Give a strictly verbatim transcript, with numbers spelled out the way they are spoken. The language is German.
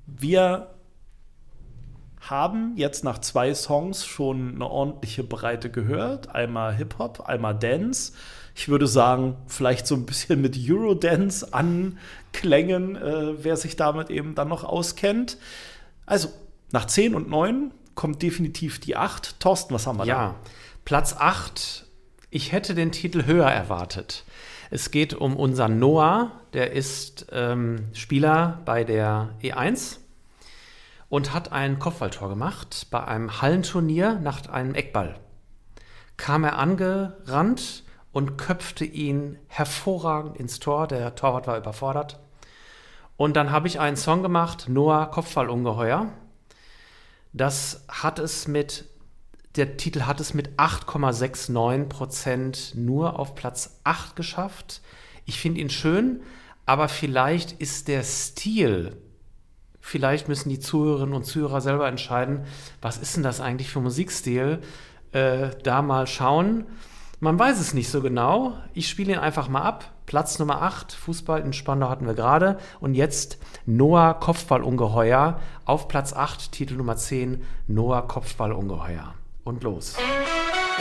wir haben jetzt nach zwei Songs schon eine ordentliche Breite gehört. Einmal Hip-Hop, einmal Dance. Ich würde sagen, vielleicht so ein bisschen mit Eurodance anklängen, äh, wer sich damit eben dann noch auskennt. Also, nach zehn und neun kommt definitiv die acht. Thorsten, was haben wir ja, da? Ja, Platz acht. Ich hätte den Titel höher erwartet. Es geht um unseren Noah. Der ist ähm, Spieler bei der E eins. Und hat ein Kopfballtor gemacht bei einem Hallenturnier nach einem Eckball. Kam er angerannt und köpfte ihn hervorragend ins Tor. Der Torwart war überfordert. Und dann habe ich einen Song gemacht, Noah Kopfballungeheuer. Das hat es mit, der Titel hat es mit acht Komma neunundsechzig Prozent nur auf Platz acht geschafft. Ich finde ihn schön, aber vielleicht ist der Stil... Vielleicht müssen die Zuhörerinnen und Zuhörer selber entscheiden, was ist denn das eigentlich für Musikstil? Äh, da mal schauen. Man weiß es nicht so genau. Ich spiele ihn einfach mal ab. Platz Nummer acht, Fußball in Spandau hatten wir gerade. Und jetzt Noah Kopfballungeheuer auf Platz acht, Titel Nummer zehn, Noah Kopfballungeheuer. Und los.